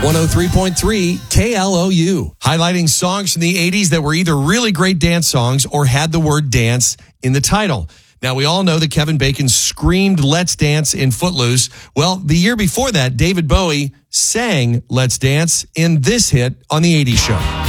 103.3 KLOU. Highlighting songs from the 80s that were either really great dance songs or had the word dance in the title. Now, we all know that Kevin Bacon screamed "Let's Dance" in Footloose. Well, the year before that, David Bowie sang "Let's Dance" in this hit on the 80s show.